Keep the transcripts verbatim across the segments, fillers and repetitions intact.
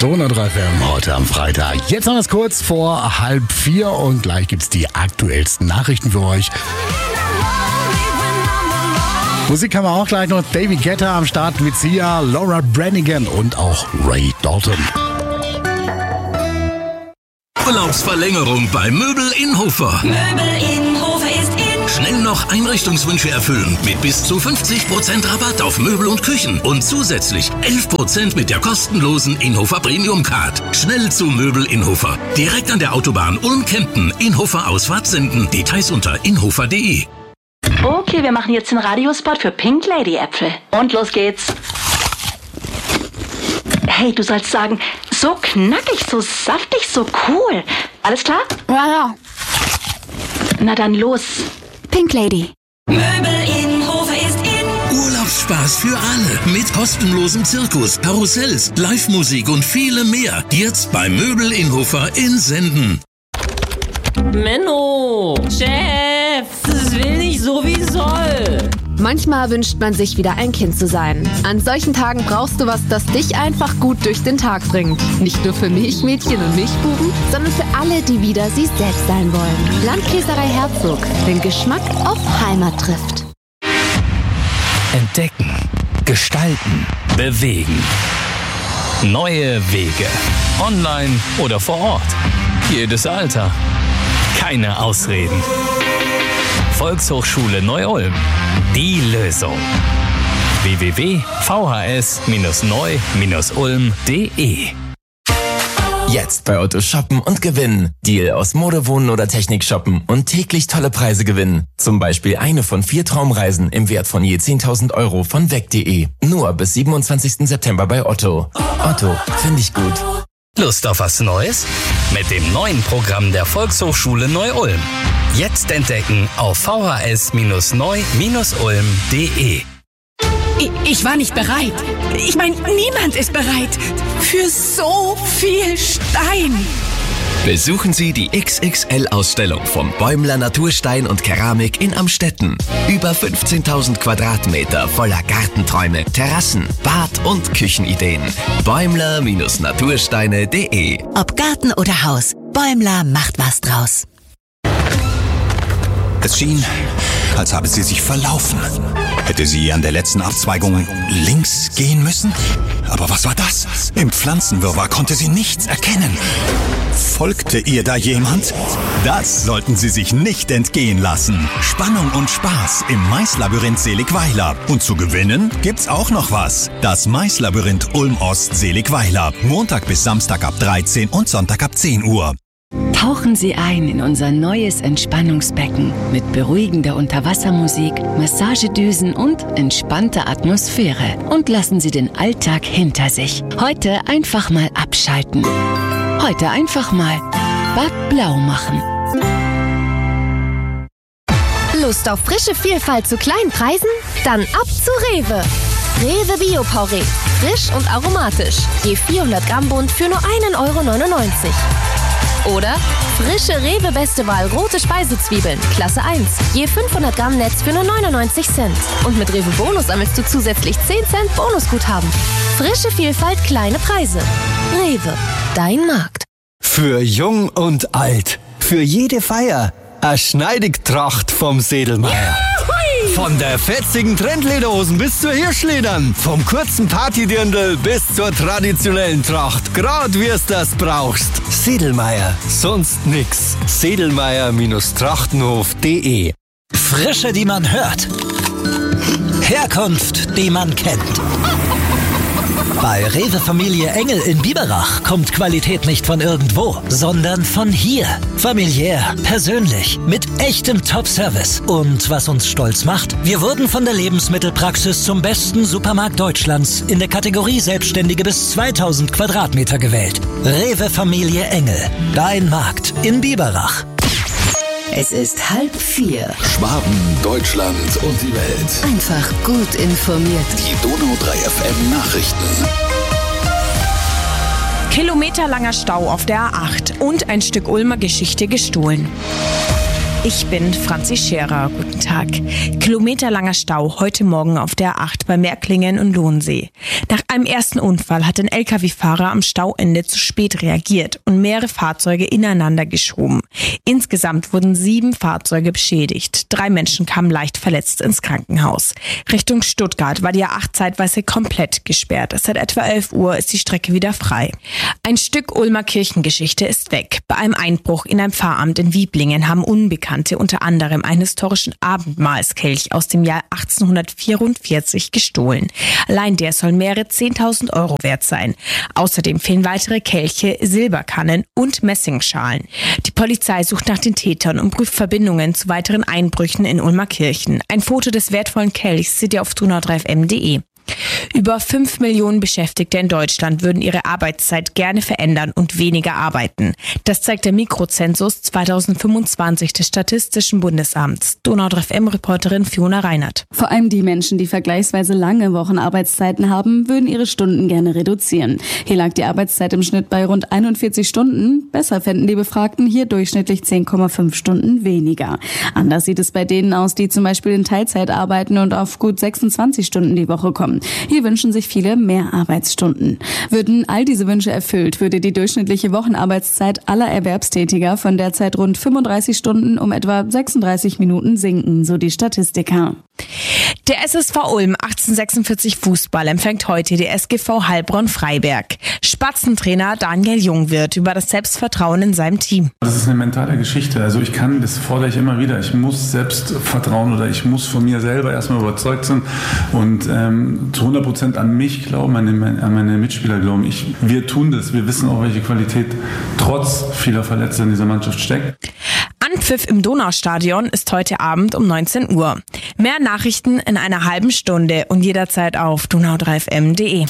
Donau drei F M heute am Freitag. Jetzt noch was kurz vor halb vier und gleich gibt's die aktuellsten Nachrichten für euch. Musik haben wir auch gleich noch. David Guetta am Start mit Sia, Laura Branigan und auch Ray Dalton. Urlaubsverlängerung bei Möbel in Hofer. Möbel in Hofer ist in. Schnell noch Einrichtungswünsche erfüllen mit bis zu fünfzig Prozent Rabatt auf Möbel und Küchen und zusätzlich elf Prozent mit der kostenlosen Inhofer Premium Card. Schnell zu Möbel in Hofer. Direkt an der Autobahn Ulm-Kempten. Inhofer Ausfahrt senden. Details unter inhofer punkt de. Okay, wir machen jetzt den Radiospot für Pink Lady Äpfel. Und los geht's. Hey, du sollst sagen, so knackig, so saftig, so cool. Alles klar? Ja, ja. Na dann los. Pink Lady. Möbel in Hofer ist in. Urlaubsspaß für alle mit kostenlosem Zirkus, Karussells, Live-Musik und viele mehr. Jetzt bei Möbel in Hofer in Senden. Menno, Chef, das will nicht so wie soll. Manchmal wünscht man sich wieder ein Kind zu sein. An solchen Tagen brauchst du was, das dich einfach gut durch den Tag bringt. Nicht nur für Milchmädchen und Milchbuben, sondern für alle, die wieder sie selbst sein wollen. Landkäserei Herzog, den Geschmack auf Heimat trifft. Entdecken, gestalten, bewegen. Neue Wege. Online oder vor Ort. Jedes Alter. Keine Ausreden. Volkshochschule Neu-Ulm. Die Lösung. w w w punkt v h s neu ulm punkt de. Jetzt bei Otto shoppen und gewinnen. Deal aus Mode, Wohnen oder Technik shoppen und täglich tolle Preise gewinnen. Zum Beispiel eine von vier Traumreisen im Wert von je zehntausend Euro von weg punkt de. Nur bis siebenundzwanzigsten September bei Otto. Otto, finde ich gut. Lust auf was Neues? Mit dem neuen Programm der Volkshochschule Neu-Ulm. Jetzt entdecken auf v h s neu ulm punkt de. Ich, ich war nicht bereit. Ich meine, niemand ist bereit für so viel Stein. Besuchen Sie die X X L-Ausstellung vom Bäumler Naturstein und Keramik in Amstetten. Über fünfzehntausend Quadratmeter voller Gartenträume, Terrassen, Bad- und Küchenideen. Bäumler Natursteine punkt de. Ob Garten oder Haus, Bäumler macht was draus. Es schien, als habe sie sich verlaufen. Hätte sie an der letzten Abzweigung links gehen müssen? Aber was war das? Im Pflanzenwirrwarr konnte sie nichts erkennen. Folgte ihr da jemand? Das sollten Sie sich nicht entgehen lassen. Spannung und Spaß im Maislabyrinth Seligweiler. Und zu gewinnen gibt's auch noch was. Das Maislabyrinth Ulm-Ost Seligweiler. Montag bis Samstag ab dreizehn und Sonntag ab zehn Uhr. Tauchen Sie ein in unser neues Entspannungsbecken mit beruhigender Unterwassermusik, Massagedüsen und entspannter Atmosphäre. Und lassen Sie den Alltag hinter sich. Heute einfach mal abschalten. Heute einfach mal Bad Blau machen. Lust auf frische Vielfalt zu kleinen Preisen? Dann ab zu Rewe. Rewe Bio-Porree. Frisch und aromatisch. Je vierhundert Gramm Bund für nur ein Euro neunundneunzig. Oder frische Rewe Beste Wahl rote Speisezwiebeln, Klasse eins, je fünfhundert Gramm Netz für nur neunundneunzig Cent. Und mit Rewe Bonus sammelst du zusätzlich zehn Cent Bonusguthaben. Frische Vielfalt, kleine Preise. Rewe, dein Markt. Für Jung und Alt, für jede Feier, eine Schneidigtracht vom Sedelmeier. Von der fetzigen Trendlederhosen bis zur Hirschledern. Vom kurzen Partydirndl bis zur traditionellen Tracht. Grad wie es das brauchst. Sedelmeier, sonst nix. Sedelmeier Trachtenhof punkt de. Frische, die man hört. Herkunft, die man kennt. Bei Rewe Familie Engel in Biberach kommt Qualität nicht von irgendwo, sondern von hier. Familiär, persönlich, mit echtem Top-Service. Und was uns stolz macht, wir wurden von der Lebensmittelpraxis zum besten Supermarkt Deutschlands in der Kategorie Selbstständige bis zweitausend Quadratmeter gewählt. Rewe Familie Engel, dein Markt in Biberach. Es ist halb vier. Schwaben, Deutschland und die Welt. Einfach gut informiert. Die Donau drei F M Nachrichten. Kilometerlanger Stau auf der A acht und ein Stück Ulmer Geschichte gestohlen. Ich bin Franzi Scherer. Guten Tag. Kilometerlanger Stau heute Morgen auf der A acht bei Märklingen und Lohnsee. Nach einem ersten Unfall hat ein L K W-Fahrer am Stauende zu spät reagiert und mehrere Fahrzeuge ineinander geschoben. Insgesamt wurden sieben Fahrzeuge beschädigt. Drei Menschen kamen leicht verletzt ins Krankenhaus. Richtung Stuttgart war die A acht zeitweise komplett gesperrt. Seit etwa elf Uhr ist die Strecke wieder frei. Ein Stück Ulmer Kirchengeschichte ist weg. Bei einem Einbruch in ein Pfarramt in Wieblingen haben Unbekannte unter anderem einen historischen Abendmahlskelch aus dem Jahr achtzehnhundertvierundvierzig gestohlen. Allein der soll mehrere zehntausend Euro wert sein. Außerdem fehlen weitere Kelche, Silberkannen und Messingschalen. Die Polizei sucht nach den Tätern und prüft Verbindungen zu weiteren Einbrüchen in Ulmer Kirchen. Ein Foto des wertvollen Kelchs seht ihr auf donau drei f m punkt de. Über fünf Millionen Beschäftigte in Deutschland würden ihre Arbeitszeit gerne verändern und weniger arbeiten. Das zeigt der Mikrozensus zweitausendfünfundzwanzig des Statistischen Bundesamts. donau drei f m-Reporterin Fiona Reinert. Vor allem die Menschen, die vergleichsweise lange Wochenarbeitszeiten haben, würden ihre Stunden gerne reduzieren. Hier lag die Arbeitszeit im Schnitt bei rund einundvierzig Stunden. Besser fänden die Befragten hier durchschnittlich zehn Komma fünf Stunden weniger. Anders sieht es bei denen aus, die zum Beispiel in Teilzeit arbeiten und auf gut sechsundzwanzig Stunden die Woche kommen. Hier wünschen sich viele mehr Arbeitsstunden. Würden all diese Wünsche erfüllt, würde die durchschnittliche Wochenarbeitszeit aller Erwerbstätiger von derzeit rund fünfunddreißig Stunden um etwa sechsunddreißig Minuten sinken, so die Statistiker. Der S S V Ulm achtzehnhundertsechsundvierzig Fußball empfängt heute die S G V Heilbronn-Freiberg. Spatzentrainer Daniel Jung wird über das Selbstvertrauen in seinem Team. Das ist eine mentale Geschichte. Also ich kann, das fordere ich immer wieder, ich muss selbst vertrauen oder ich muss von mir selber erstmal überzeugt sein und ähm, zu hundert Prozent an mich glauben, an meine Mitspieler glauben. Ich, wir tun das, wir wissen auch, welche Qualität trotz vieler Verletzter in dieser Mannschaft steckt. Anpfiff im Donaustadion ist heute Abend um neunzehn Uhr. Mehr Nachrichten in einer halben Stunde und jederzeit auf donau drei f m punkt de.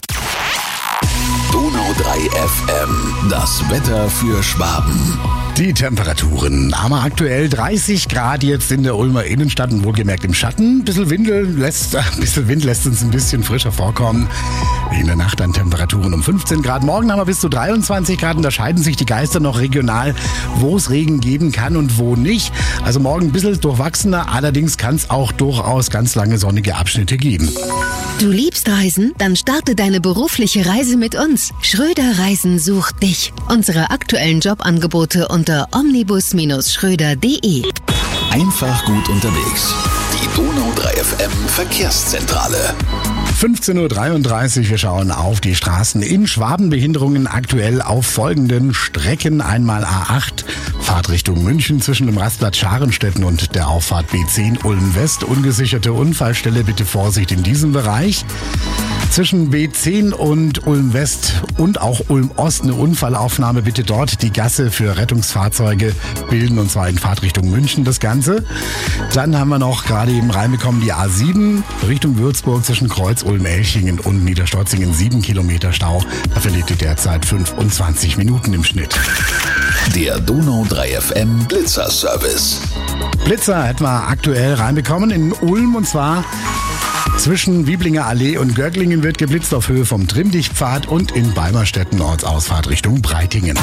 Donau drei F M, das Wetter für Schwaben. Die Temperaturen haben wir aktuell dreißig Grad jetzt in der Ulmer Innenstadt und wohlgemerkt im Schatten. Ein bisschen Wind lässt, ein bisschen Wind lässt uns ein bisschen frischer vorkommen. In der Nacht dann Temperaturen um fünfzehn Grad. Morgen haben wir bis zu dreiundzwanzig Grad und da scheiden sich die Geister noch regional, wo es Regen geben kann und wo nicht. Also morgen ein bisschen durchwachsener, allerdings kann es auch durchaus ganz lange sonnige Abschnitte geben. Du liebst Reisen? Dann starte deine berufliche Reise mit uns. Schröder Reisen sucht dich. Unsere aktuellen Jobangebote unter omnibus schröder punkt de. Einfach gut unterwegs. Die Donau drei F M Verkehrszentrale. fünfzehn Uhr dreiunddreißig, wir schauen auf die Straßen in Schwaben. Behinderungen aktuell auf folgenden Strecken. Einmal A acht, Fahrtrichtung München zwischen dem Rastplatz Scharenstetten und der Auffahrt B zehn Ulm West. Ungesicherte Unfallstelle, bitte Vorsicht in diesem Bereich. Zwischen B zehn und Ulm West und auch Ulm Ost eine Unfallaufnahme, bitte dort die Gasse für Rettungsfahrzeuge bilden, und zwar in Fahrtrichtung München das Ganze. Dann haben wir noch gerade eben reinbekommen die A sieben Richtung Würzburg zwischen Kreuz Ulm-Elchingen und Niederstotzingen, sieben Kilometer Stau. Da verliert ihr derzeit fünfundzwanzig Minuten im Schnitt. Der Donau drei F M Blitzer-Service. Blitzer hätten wir aktuell reinbekommen in Ulm, und zwar zwischen Wieblinger Allee und Görglingen wird geblitzt auf Höhe vom Trimmdichtpfad und in Balmerstetten Ortsausfahrt Richtung Breitingen.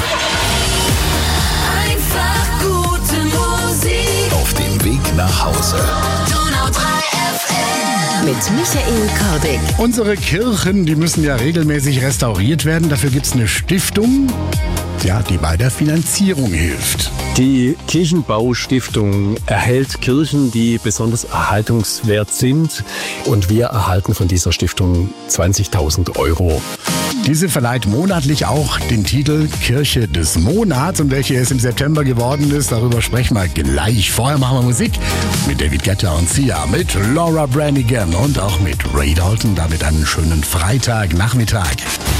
Einfach gute Musik. Auf dem Weg nach Hause. Donau drei F M. Mit Michael Kordick. Unsere Kirchen, die müssen ja regelmäßig restauriert werden. Dafür gibt es eine Stiftung, ja, die bei der Finanzierung hilft. Die Kirchenbaustiftung erhält Kirchen, die besonders erhaltungswert sind, und wir erhalten von dieser Stiftung zwanzigtausend Euro. Diese verleiht monatlich auch den Titel Kirche des Monats, und welche es im September geworden ist, darüber sprechen wir gleich. Vorher machen wir Musik mit David Guetta und Sia, mit Laura Branigan und auch mit Ray Dalton. Damit einen schönen Freitagnachmittag.